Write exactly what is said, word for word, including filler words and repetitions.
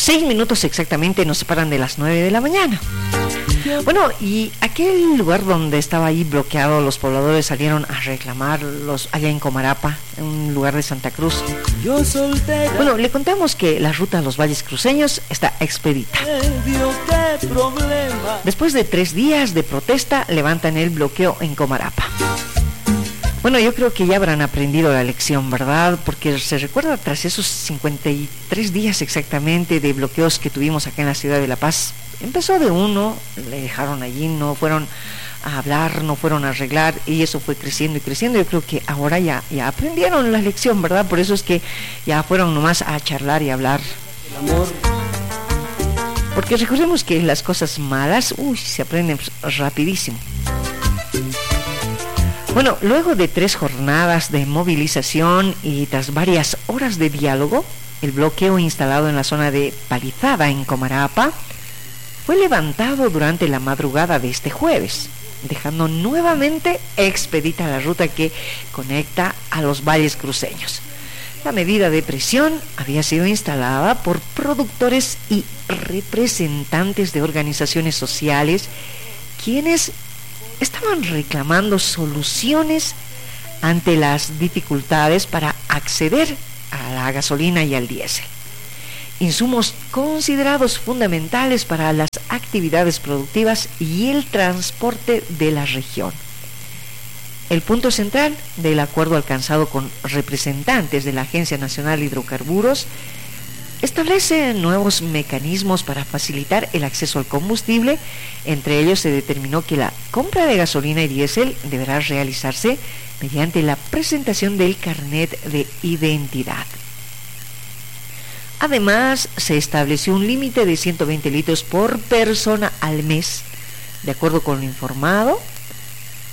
seis minutos exactamente nos separan de las nueve de la mañana. Bueno, y aquel lugar donde estaba ahí bloqueado, los pobladores salieron a reclamarlos allá en Comarapa, en un lugar de Santa Cruz. Bueno, le contamos que la ruta a los valles cruceños está expedita. Después de tres días de protesta, levantan el bloqueo en Comarapa. Bueno, yo creo que ya habrán aprendido la lección, ¿verdad? Porque se recuerda tras esos cincuenta y tres días exactamente de bloqueos que tuvimos acá en la ciudad de La Paz. Empezó de uno, le dejaron allí, no fueron a hablar, no fueron a arreglar, y eso fue creciendo y creciendo. Yo creo que ahora ya, ya aprendieron la lección, ¿verdad? Por eso es que ya fueron nomás a charlar y hablar. El amor. Porque recordemos que las cosas malas, uy, se aprenden rapidísimo. Bueno, luego de tres jornadas de movilización y tras varias horas de diálogo, el bloqueo instalado en la zona de Palizada, en Comarapa, fue levantado durante la madrugada de este jueves, dejando nuevamente expedita la ruta que conecta a los valles cruceños. La medida de presión había sido instalada por productores y representantes de organizaciones sociales, quienes estaban reclamando soluciones ante las dificultades para acceder a la gasolina y al diésel, insumos considerados fundamentales para las actividades productivas y el transporte de la región. El punto central del acuerdo alcanzado con representantes de la Agencia Nacional de Hidrocarburos establece nuevos mecanismos para facilitar el acceso al combustible. Entre ellos se determinó que la compra de gasolina y diésel deberá realizarse mediante la presentación del carnet de identidad. Además, se estableció un límite de ciento veinte litros por persona al mes. De acuerdo con lo informado,